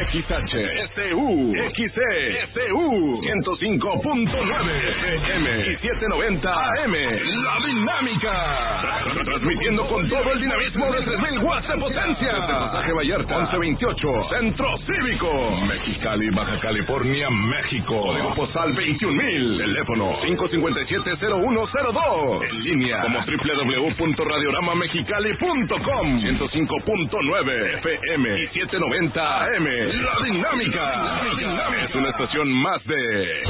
XHSU, XESU, 105.9 FM y 790 AM. La Dinámica. Transmitiendo con todo el dinamismo de 3000 watts de potencia. Pasaje Vallarta, 1128, Centro Cívico. Mexicali, Baja California, México. Código postal 21000. Teléfono 557-0102. En línea como www.radioramamexicali.com. 105.9 FM y 790 AM. La Dinámica. Es una estación más de